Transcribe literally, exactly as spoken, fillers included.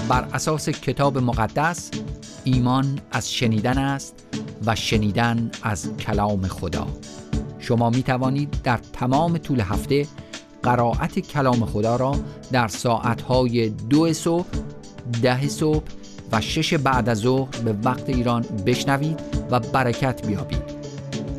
بر اساس کتاب مقدس ایمان از شنیدن است و شنیدن از کلام خدا. شما می توانید در تمام طول هفته قرائت کلام خدا را در ساعتهای دو صبح، ده صبح و شش بعد از ظهر به وقت ایران بشنوید و برکت بیابید.